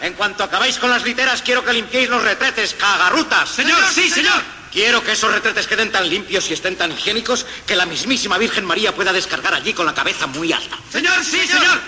En cuanto acabáis con las literas, quiero que limpiéis los retretes, cagarrutas. Señor, sí, señor. Quiero que esos retretes queden tan limpios y estén tan higiénicos que la mismísima Virgen María pueda descargar allí con la cabeza muy alta. Señor, sí, señor.